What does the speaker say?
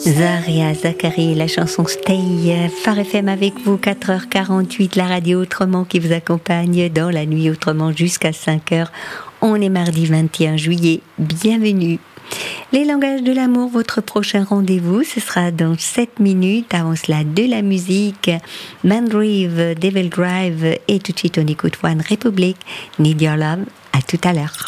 Zaria Zakari, la chanson Stay, Phare FM avec vous, 4h48, la radio Autrement qui vous accompagne dans la nuit autrement jusqu'à 5h. On est mardi 21 juillet, bienvenue. Les langages de l'amour, votre prochain rendez-vous, ce sera dans 7 minutes. Avant cela, de la musique, Mandrive, Devil Drive et tout de suite on écoute One Republic, Need Your Love. À tout à l'heure.